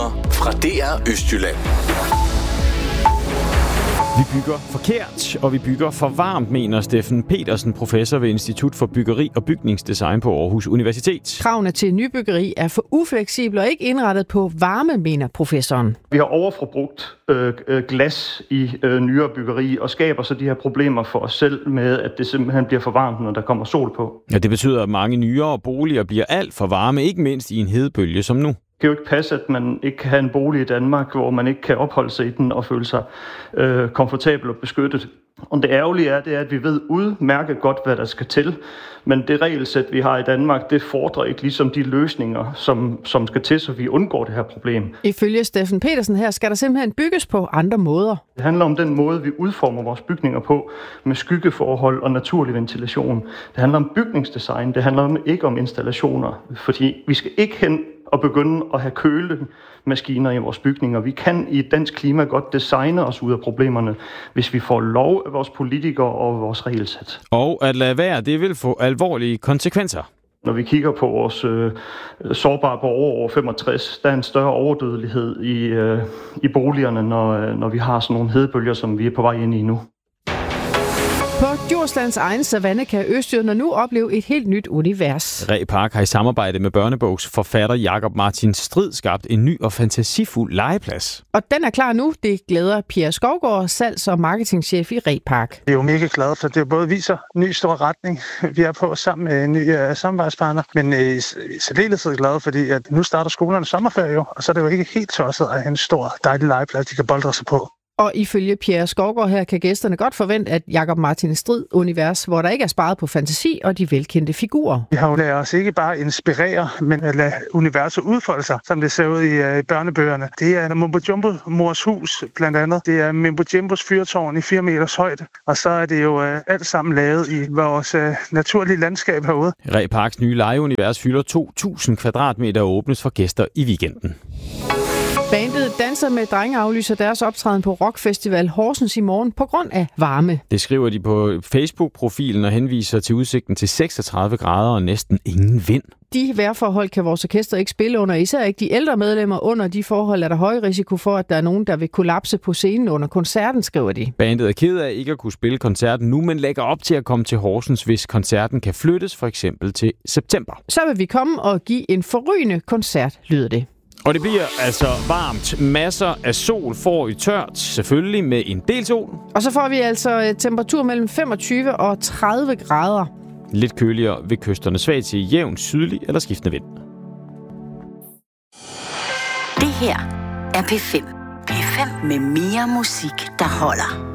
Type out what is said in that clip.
Nyheder fra DR Østjylland. Vi bygger forkert, og vi bygger for varmt, mener Steffen Petersen, professor ved Institut for Byggeri og Bygningsdesign på Aarhus Universitet. Kravene til nybyggeri er for ufleksible og ikke indrettet på varme, mener professoren. Vi har overforbrugt glas i nyere byggeri og skaber så de her problemer for os selv med, at det simpelthen bliver for varmt, når der kommer sol på. Ja, det betyder, at mange nyere boliger bliver alt for varme, ikke mindst i en hedebølge som nu. Det kan jo ikke passe, at man ikke kan have en bolig i Danmark, hvor man ikke kan opholde sig i den og føle sig komfortabel og beskyttet. Og det ærgerlige er, at vi ved udmærket godt, hvad der skal til. Men det regelsæt, vi har i Danmark, det fordrer ikke ligesom de løsninger, som skal til, så vi undgår det her problem. Ifølge Steffen Petersen her skal der simpelthen bygges på andre måder. Det handler om den måde, vi udformer vores bygninger på, med skyggeforhold og naturlig ventilation. Det handler om bygningsdesign, det handler ikke om installationer, fordi vi skal ikke hen og begynde at have kølemaskiner i vores bygninger. Vi kan i et dansk klima godt designe os ud af problemerne, hvis vi får lov af vores politikere og vores regelsæt. Og at lade være, det vil få alvorlige konsekvenser. Når vi kigger på vores sårbare borgere over 65, der er en større overdødelighed i boligerne, når vi har sådan nogle hedebølger, som vi er på vej ind i nu. På Djurslands egen savanne kan østjyderne nu opleve et helt nyt univers. Ree Park har i samarbejde med børnebogsforfatter Jakob Martin Strid skabt en ny og fantasifuld legeplads. Og den er klar nu. Det glæder Pia Skovgaard, salgs- og marketingchef i Ree Park. Vi er jo mega glade for, det både viser en ny stor retning, vi er på sammen med en ny samarbejdspartner, men i særdeleshed glade, fordi at nu starter skolerne sommerferie jo, og så er det jo ikke helt tosset at have en stor dejlig legeplads, de kan boldre sig på. Og ifølge Pia Skovgaard her kan gæsterne godt forvente, at Jakob Martin Strid univers, hvor der ikke er sparet på fantasi og de velkendte figurer. Vi har jo ladet os ikke bare inspirere, men at lade universet udfolde sig, som det ser ud i børnebøgerne. Det er Mumbo Jumbo Mors Hus blandt andet. Det er Mumbo Jumbos fyrtårn i 4 meters højde. Og så er det jo alt sammen lavet i vores naturlige landskab herude. Ree Parks nye legeunivers fylder 2.000 kvadratmeter og åbnes for gæster i weekenden. Bandet Danser med Drenge aflyser deres optræden på Rockfestival Horsens i morgen på grund af varme. Det skriver de på Facebook-profilen og henviser til udsigten til 36 grader og næsten ingen vind. De vejrforhold kan vores orkester ikke spille under, især ikke de ældre medlemmer. Under de forhold er der høj risiko for, at der er nogen, der vil kollapse på scenen under koncerten, skriver de. Bandet er ked af ikke at kunne spille koncerten nu, men lægger op til at komme til Horsens, hvis koncerten kan flyttes, for eksempel til september. Så vil vi komme og give en forrygende koncert, lyder det. Og det bliver altså varmt. Masser af sol får i tørt, selvfølgelig med en del sol. Og så får vi altså temperatur mellem 25 og 30 grader. Lidt køligere ved kysterne, svag til jævn, sydlig eller skiftende vind. Det her er P5. P5 med mere musik, der holder.